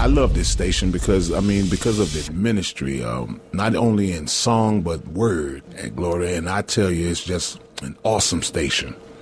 I love this station because of the ministry, not only in song but word at Gloria. And I tell you, it's just an awesome station.